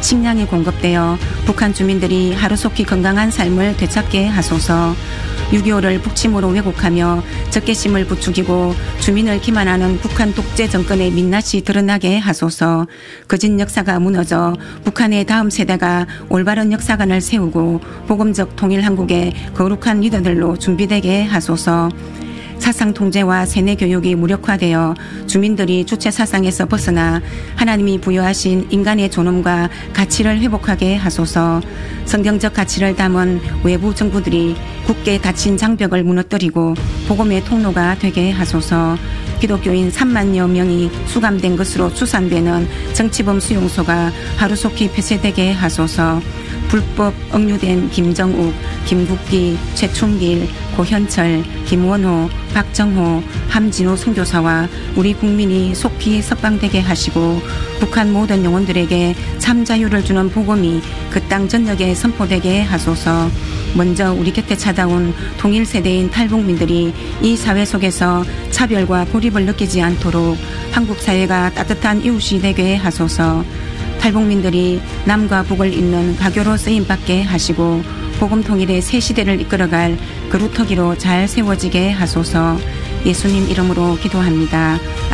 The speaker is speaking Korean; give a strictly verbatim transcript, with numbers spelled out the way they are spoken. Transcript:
식량이 공급되어 북한 주민들이 하루속히 건강한 삶을 되찾게 하소서. 육이오를 북침으로 왜곡하며 적개심을 부추기고 주민을 기만하는 북한 독재 정권의 민낯이 드러나게 하소서. 거짓 역사가 무너져 북한의 다음 세대가 올바른 역사관을 세우고 복음적 통일한국의 거룩한 리더들로 준비되게 하소서. 사상 통제와 세뇌 교육이 무력화되어 주민들이 주체 사상에서 벗어나 하나님이 부여하신 인간의 존엄과 가치를 회복하게 하소서. 성경적 가치를 담은 외부 정부들이 굳게 닫힌 장벽을 무너뜨리고 복음의 통로가 되게 하소서. 기독교인 삼만여 명이 수감된 것으로 추산되는 정치범 수용소가 하루속히 폐쇄되게 하소서. 불법 억류된 김정욱, 김국기, 최충길, 고현철, 김원호, 박정호, 함진호 선교사와 우리 국민이 속히 석방되게 하시고 북한 모든 영혼들에게 참 자유를 주는 복음이 그 땅 전역에 선포되게 하소서. 먼저 우리 곁에 찾아온 통일 세대인 탈북민들이 이 사회 속에서 차별과 고립을 느끼지 않도록 한국 사회가 따뜻한 이웃이 되게 하소서. 탈북민들이 남과 북을 잇는 가교로 쓰임받게 하시고 복음 통일의 새 시대를 이끌어갈 그루터기로 잘 세워지게 하소서. 예수님 이름으로 기도합니다.